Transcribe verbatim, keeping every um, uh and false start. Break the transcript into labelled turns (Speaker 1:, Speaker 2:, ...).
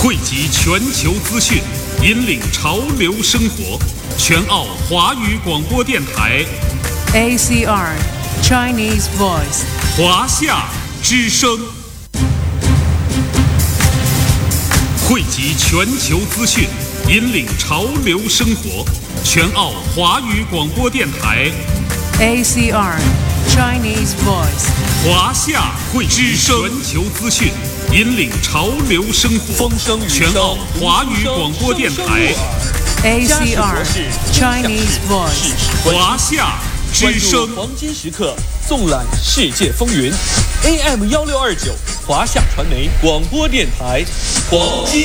Speaker 1: 汇集全球资讯，引领潮流生活。全澳华语广播电台
Speaker 2: A C R Chinese Voice
Speaker 1: 华夏之声，汇集全球资讯，引领潮流生活。全澳华语广播电台
Speaker 2: A C R Chinese Voice
Speaker 1: 华夏汇之声，全球资讯，引领潮流生活。全澳华语广播电台
Speaker 2: A C R Chinese Voice
Speaker 1: 华夏之声，
Speaker 3: 黄金时刻，纵览世界风云。A M 幺六二九华夏传媒广播电台，黄金